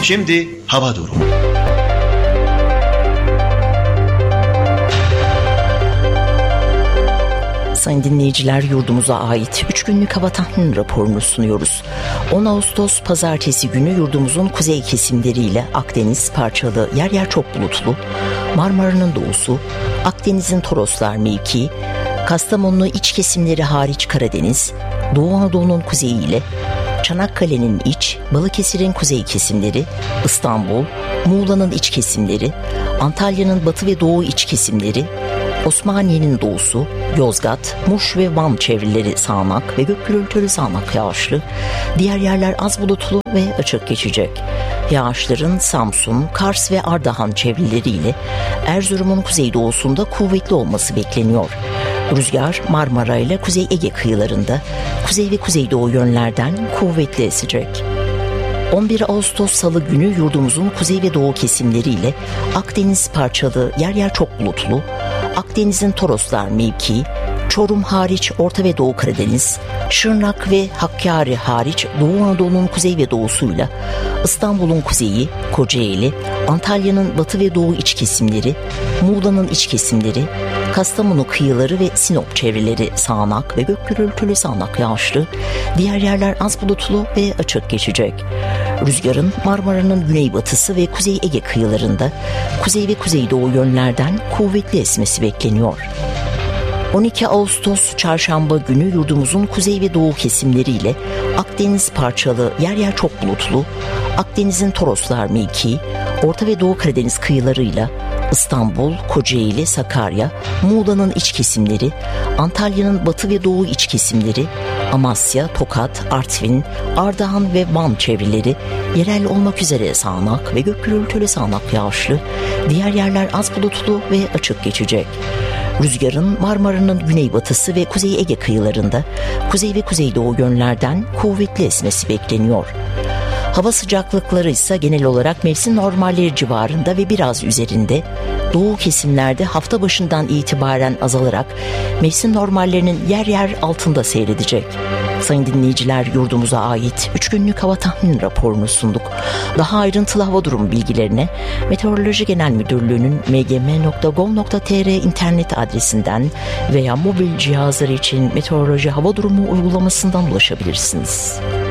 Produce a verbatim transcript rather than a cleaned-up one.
Şimdi hava durumu. Sayın dinleyiciler, yurdumuza ait üç günlük hava tahmin raporunu sunuyoruz. on Ağustos Pazartesi günü yurdumuzun kuzey kesimleriyle Akdeniz parçalı, yer yer çok bulutlu, Marmara'nın doğusu, Akdeniz'in Toroslar mevkii, Kastamonu'nun iç kesimleri hariç Karadeniz, Doğu Anadolu'nun kuzeyi ile Çanakkale'nin iç, Balıkesir'in kuzey kesimleri, İstanbul, Muğla'nın iç kesimleri, Antalya'nın batı ve doğu iç kesimleri, Osmaniye'nin doğusu, Yozgat, Muş ve Van çevreleri sağanak ve gök gürültülü sağanak yağışlı, diğer yerler az bulutlu ve açık geçecek. Yağışların Samsun, Kars ve Ardahan çevreleriyle Erzurum'un kuzeydoğusunda kuvvetli olması bekleniyor. Rüzgar Marmara ile Kuzey Ege kıyılarında kuzey ve kuzeydoğu yönlerden kuvvetli esecek. on bir Ağustos Salı günü yurdumuzun kuzey ve doğu kesimleriyle Akdeniz parçalı, yer yer çok bulutlu, Akdeniz'in Toroslar mevkii, Çorum hariç Orta ve Doğu Karadeniz, Şırnak ve Hakkari hariç Doğu Anadolu'nun kuzey ve doğusuyla İstanbul'un kuzeyi, Kocaeli, Antalya'nın batı ve doğu iç kesimleri, Muğla'nın iç kesimleri, Kastamonu kıyıları ve Sinop çevreleri sağanak ve gök gürültülü sağanak yağışlı, diğer yerler az bulutlu ve açık geçecek. Rüzgarın Marmara'nın güneybatısı ve Kuzey Ege kıyılarında kuzey ve kuzeydoğu yönlerden kuvvetli esmesi bekleniyor. on iki Ağustos Çarşamba günü yurdumuzun kuzey ve doğu kesimleriyle Akdeniz parçalı, yer yer çok bulutlu, Akdeniz'in Toroslar mevkii, Orta ve Doğu Karadeniz kıyılarıyla İstanbul, Kocaeli, Sakarya, Muğla'nın iç kesimleri, Antalya'nın batı ve doğu iç kesimleri, Amasya, Tokat, Artvin, Ardahan ve Van çevreleri yerel olmak üzere sağanak ve gök gürültülü sağanak yağışlı, diğer yerler az bulutlu ve açık geçecek. Rüzgarın Marmara'nın güneybatısı ve Kuzey Ege kıyılarında kuzey ve kuzeydoğu yönlerden kuvvetli esmesi bekleniyor. Hava sıcaklıkları ise genel olarak mevsim normalleri civarında ve biraz üzerinde, doğu kesimlerde hafta başından itibaren azalarak mevsim normallerinin yer yer altında seyredecek. Sayın dinleyiciler, yurdumuza ait üç günlük hava tahmin raporunu sunduk. Daha ayrıntılı hava durumu bilgilerine Meteoroloji Genel Müdürlüğü'nün m g m nokta gov nokta t r internet adresinden veya mobil cihazlar için meteoroloji hava durumu uygulamasından ulaşabilirsiniz.